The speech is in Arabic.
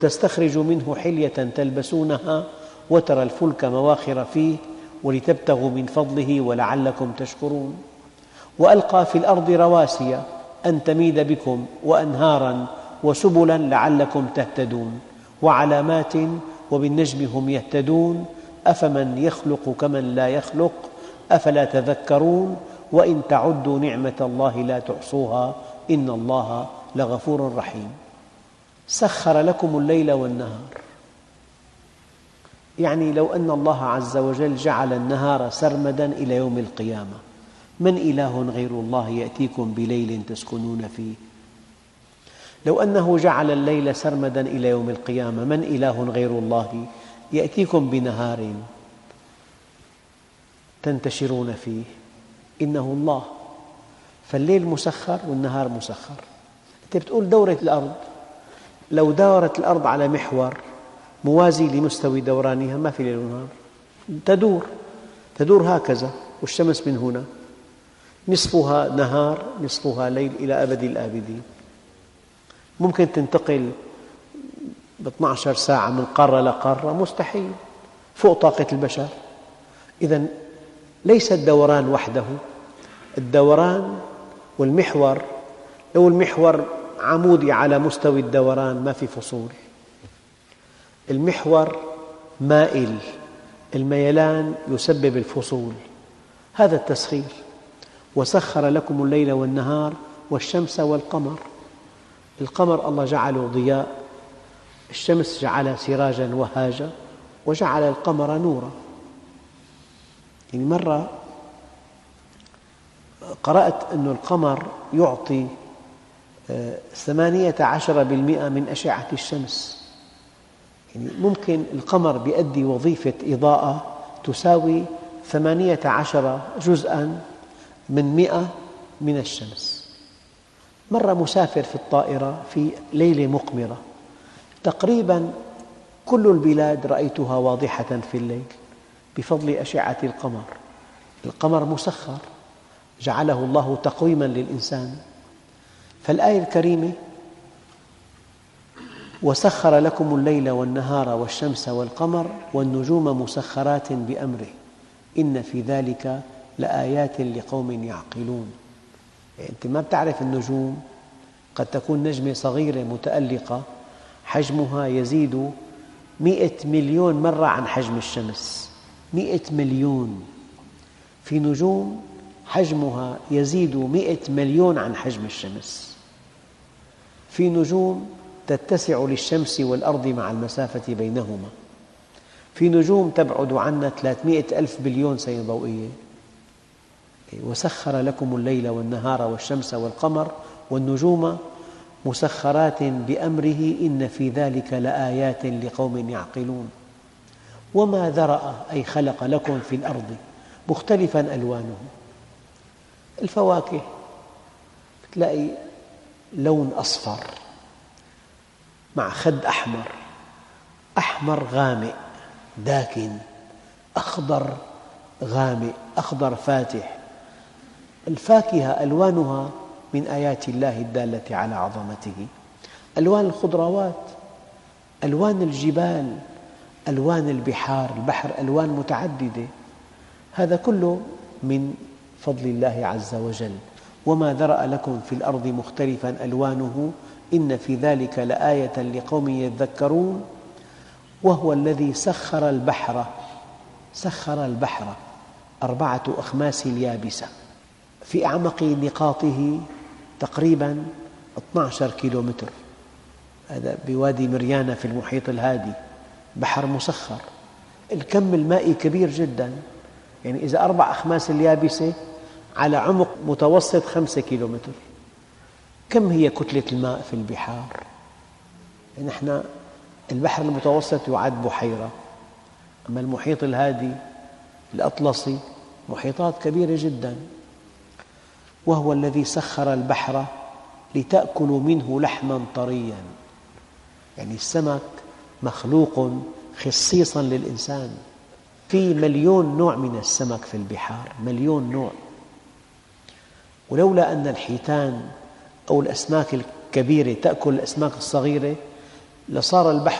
تستخرج منه حلية تلبسونها وترى الفلك مواخر فيه ولتبتغوا من فضله ولعلكم تشكرون وألقى في الأرض رواسي أن تميد بكم وأنهارا وسبلا لعلكم تهتدون وعلامات وبالنجم هم يهتدون أفمن يخلق كمن لا يخلق أفلا تذكرون وإن تعدوا نعمة الله لا تحصوها إن الله لغفور رحيم. سخر لكم الليل والنهار، يعني لو أن الله عز وجل جعل النهار سرمدا إلى يوم القيامة، من إله غير الله يأتيكم بليل تسكنون فيه؟ لو أنه جعل الليل سرمدا إلى يوم القيامة، من إله غير الله يأتيكم بنهار تنتشرون فيه؟ إنه الله. فالليل مسخر والنهار مسخر. أنت بتقول دورة الأرض، لو دارت الأرض على محور موازي لمستوى دورانها ما في ليل ونهار، تدور هكذا، والشمس من هنا نصفها نهار نصفها ليل إلى أبد الآبدين. ممكن تنتقل ب12 ساعة من قارة لقارة، مستحيل، فوق طاقة البشر. إذن ليس الدوران وحده، الدوران والمحور، لو المحور عمودي على مستوى الدوران ما في فصول، المحور مائل، الميلان يسبب الفصول، هذا التسخير. وسخر لكم الليل والنهار والشمس والقمر. القمر الله جعله ضياء، الشمس جعلها سراجا وهاجا، وجعل القمر نورا. يعني مرة قرأت أن القمر يعطي 18% من أشعة الشمس. يعني ممكن القمر بيؤدي وظيفة إضاءة تساوي 18 جزءاً من 100 من الشمس. مرة مسافر في الطائرة في ليلة مقمرة، تقريباً كل البلاد رأيتها واضحة في الليل بفضل أشعة القمر. القمر مسخر، جعله الله تقويماً للإنسان. فالآية الكريمة وسخر لكم الليل والنهار والشمس والقمر والنجوم مسخرات بأمره إن في ذلك لآيات لقوم يعقلون. يعني أنت ما بتعرف النجوم، قد تكون نجمة صغيرة متألقة حجمها يزيد 100 مليون مرة عن حجم الشمس، 100 مليون. في نجوم حجمها يزيد 100 مليون عن حجم الشمس. في نجوم تتسع للشمس والأرض مع المسافة بينهما. في نجوم تبعد عنا 300 ألف بليون سنة ضوئية. وسخر لكم الليل والنهار والشمس والقمر والنجوم مسخرات بأمره إن في ذلك لآيات لقوم يعقلون. وما ذرأ أي خلق لكم في الأرض مختلفاً ألوانه. الفواكه تلاقي لون أصفر مع خد أحمر، أحمر غامق داكن، أخضر غامق، أخضر فاتح. الفاكهة ألوانها من آيات الله الدالة على عظمته. ألوان الخضروات، ألوان الجبال، ألوان البحار، البحر ألوان متعددة، هذا كله من فضل الله عز وجل. وما ذرأ لكم في الأرض مختلفاً ألوانه إن في ذلك لآية لقوم يذكرون. وهو الذي سخر البحر 4 أخماس يابسة في أعمق نقاطه تقريباً 12 كيلومتر. هذا بوادي مريانا في المحيط الهادي، بحر مسخر. الكم المائي كبير جداً، يعني إذا 4 أخماس اليابسة على عمق متوسط 5 كيلومتر، كم هي كتلة الماء في البحار؟ نحن البحر المتوسط يعد بحيرة، أما المحيط الهادي الأطلسي محيطات كبيرة جداً. وهو الذي سخر البحر لتأكلوا منه لحماً طرياً. يعني السمك مخلوق خصيصاً للإنسان. في 1,000,000 نوع من السمك في البحار، 1,000,000 نوع. ولولا أن الحيتان أو الأسماك الكبيرة تأكل الأسماك الصغيرة لصار البحر